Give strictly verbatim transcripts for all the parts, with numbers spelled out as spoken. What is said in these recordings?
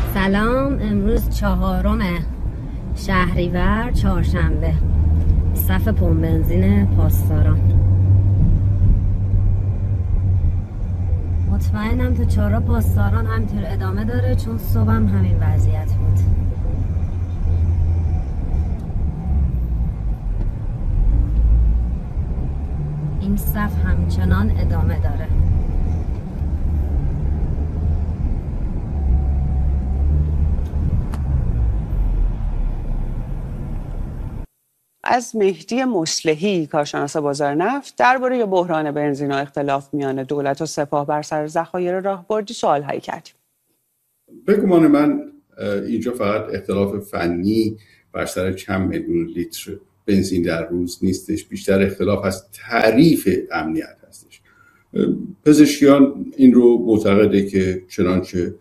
سلام، امروز چهارم شهریور چهارشنبه، صف پمپ بنزین پاسداران. مطمئنم تا چهارراه پاسداران همینطور ادامه داره، چون صبحم همین وضعیت بود. این صف همچنان ادامه داره. از مهدی مصلحی، کارشناس بازار نفت، درباره بحران بنزین و اختلاف میان دولت و سپاه بر سر ذخایر راهبردی سوال‌هایی کردیم. به گمان من اینجا فقط اختلاف فنی بر سر چند میلیون لیتر بنزین در روز نیستش، بیشتر اختلاف از تعریف امنیت هستش. پزشکیان این رو معتقده که چنانچه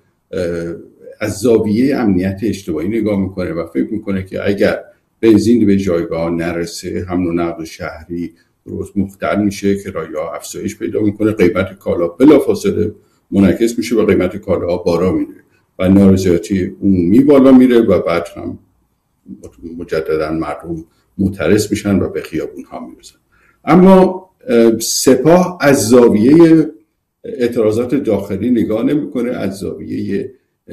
از زاویه امنیت اجتماعی نگاه میکنه و فکر میکنه که اگر بنزین به جایگاه نرسه، حمل و نقل شهری درست مختل میشه، کرایه‌ها افزایش پیدا میکنه، قیمت کالا بلافاصله منعکس میشه و قیمت کالاها بالا میره و نارضایتی عمومی بالا میره و بعد هم مجددا مردم معترض میشن و به خیابون ها میرسن. اما سپاه از زاویه اعتراضات داخلی نگاه نمیکنه، از زاویه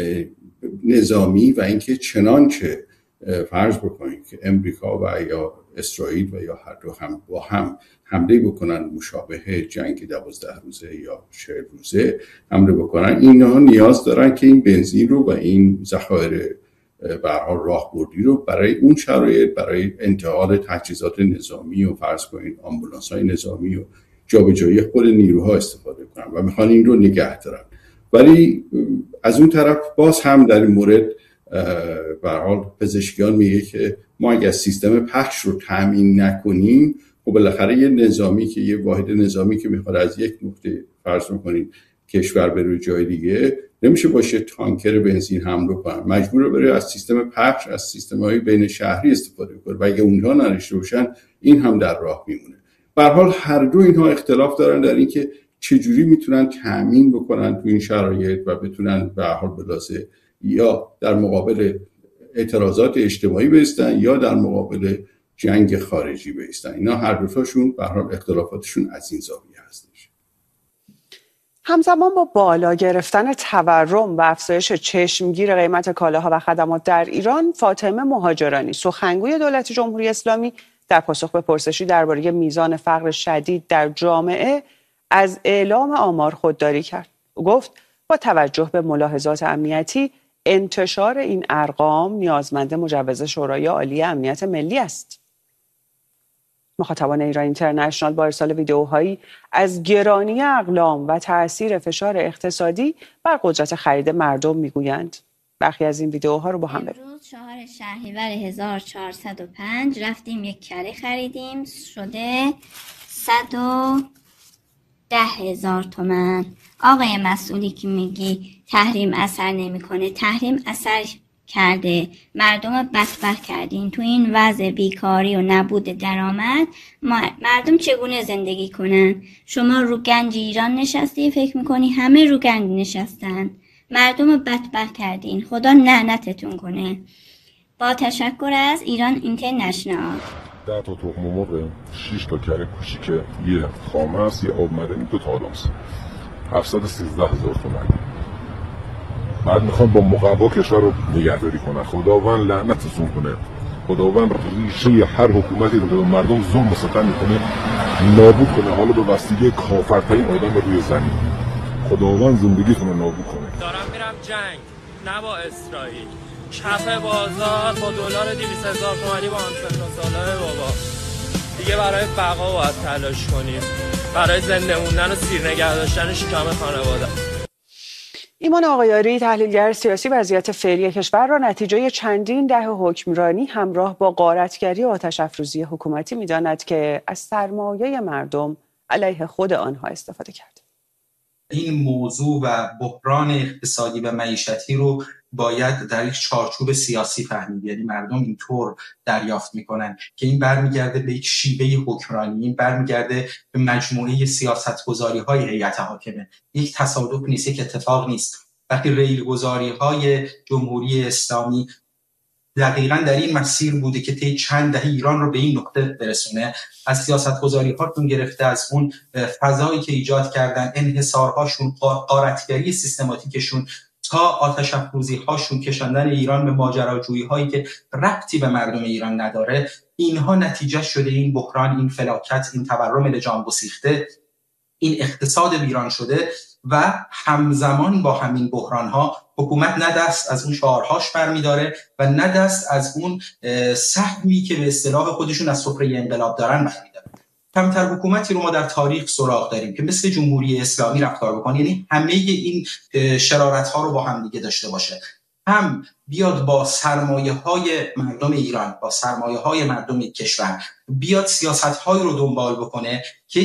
نظامی و اینکه چنانچه فرض بکنید که امریکا و یا اسرائیل و یا هر دو هم با هم حمله بکنن مشابه جنگ دوازده روزه یا چهل روزه حمله بکنن، اینها نیاز دارن که این بنزین رو و این ذخایر به هر حال راهبردی رو برای اون شرایط، برای انتقال تجهیزات نظامی و فرض کنید آمبولانس‌های نظامی و جابجایی خود نیروها استفاده کنن و میخوان این رو نگه دارن. ولی از اون طرف باز هم در این مورد به هر حال پزشکیان میگه که ما اگر سیستم پخش رو تامین نکنیم، خب بالاخره یه نظامی که یه واحد نظامی که میخواد از یک نقطه فرض کنید کشور بره جای دیگه، نمیشه باشه تانکر بنزین حمل کنه، مجبوره بره از سیستم پخش، از سیستم‌های بین شهری استفاده کنه و اگه اونها نداشته باشن این هم در راه میمونه. به هر حال هر دو اینها اختلاف دارن در اینکه چجوری میتونن تامین بکنن تو این شرایط و بتونن به هر حال بلازه یا در مقابل اعتراضات اجتماعی بایستن یا در مقابل جنگ خارجی بایستن. اینا هر دوتاشون به هر حال اختلافاتشون از این زاویه هستش. همزمان با بالا گرفتن تورم و افزایش چشمگیر قیمت کالاها و خدمات در ایران، فاطمه مهاجرانی، سخنگوی دولت جمهوری اسلامی، در پاسخ به پرسشی درباره میزان فقر شدید در جامعه از اعلام آمار خودداری کرد. او گفت با توجه به ملاحظات امنیتی، انتشار این ارقام نیازمند مجوز شورای عالی امنیت ملی است. مخاطبان ایران اینترنشنال با ارسال ویدئوهایی از گرانی اقلام و تأثیر فشار اقتصادی بر قدرت خرید مردم میگویند. برخی از این ویدئوها رو با هم ببینید. امروز چهار شهریور هزار و چهارصد و پنج رفتیم یک کره خریدیم، شده صد و ده هزار تومن. آقای مسئولی که میگی تحریم اثر نمیکنه، تحریم اثر کرده، مردم بدبخت کردین. تو این وضع بیکاری و نبود درآمد مردم چگونه زندگی کنن؟ شما رو گنج ایران نشستی، فکر میکنی همه رو گنج نشستن. مردم بدبخت کردین، خدا لعنتتون کنه. با تشکر از ایران اینترنشنال. ده تا تخم مرغ، شش تا کره کوچیک، یه خامه است، یه آب معدنی، دو تا آدامس، هفتصد و سیزده هزار تومان. بعد میخوان با مقوا کشور رو نگهداری کنن. خداوند لعنتتون کنه. خداوند ریشه هر حکومتی رو به مردم ظلم و ستم میکنه نابود کنه، حالا به وسیله کافرترین آدم روی زمین. خداوند زندگیتون رو نابود کنه. دارم میرم جنگ، نه با اسرائیل. کف بازار با دلار دویست هزار تومانی با همسن و سالای بابا. دیگه برای بقا باید تلاش کنیم، برای زنده موندن و سیر نگه داشتن شکم خانواده. ایمان آقایاری، تحلیلگر سیاسی، وضعیت فعلی کشور را نتیجه چندین دهه حکمرانی همراه با غارتگری و آتش افروزی حکومتی می‌داند که از سرمایه مردم علیه خود آنها استفاده کرد. این موضوع و بحران اقتصادی و معیشتی رو باید در یک چارچوب سیاسی فهمید. یعنی مردم اینطور دریافت میکنن که این برمیگرده به یک شیوه حکمرانی، این برمیگرده به مجموعه سیاستگذاری های هیئت حاکمه. یک تصادف نیست، یک اتفاق نیست. وقتی ریلگذاری های جمهوری اسلامی دقیقا در این مسیر بوده که طی چند دهه ایران رو به این نقطه برسونه، از سیاست‌گذاری هاتون گرفته، از اون فضایی که ایجاد کردن، انحصارهاشون، غارتگری سیستماتیکشون، تا آتش افروزی هاشون، کشاندن ایران به ماجراجویی هایی که ربطی به مردم ایران نداره، اینها نتیجه شده این بحران، این فلاکت، این تورم لجام گسیخته، این اقتصاد ویران شده. و همزمان با همین بحران ها حکومت نه دست از اون شعارهاش برمیداره و نه دست از اون سهمی که به اصطلاح خودشون از سفره انقلاب دارن برمیداره. کمتر حکومتی رو ما در تاریخ سراغ داریم که مثل جمهوری اسلامی رفتار بکنه، یعنی همه این شرارت ها رو با هم دیگه داشته باشه، هم بیاد با سرمایه های مردم ایران، با سرمایه های مردم کشور بیاد سیاست های رو دنبال بکنه که